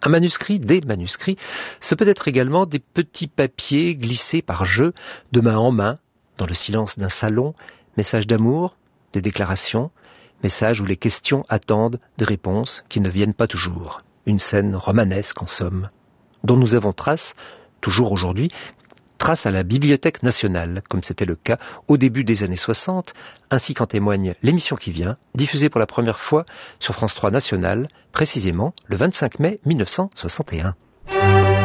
Un manuscrit, des manuscrits, ce peut être également des petits papiers glissés par jeu, de main en main, dans le silence d'un salon, messages d'amour, des déclarations, messages où les questions attendent des réponses qui ne viennent pas toujours. Une scène romanesque en somme, dont nous avons trace, toujours aujourd'hui, trace à la Bibliothèque nationale, comme c'était le cas au début des années 60, ainsi qu'en témoigne l'émission qui vient, diffusée pour la première fois sur France 3 National, précisément le 25 mai 1961.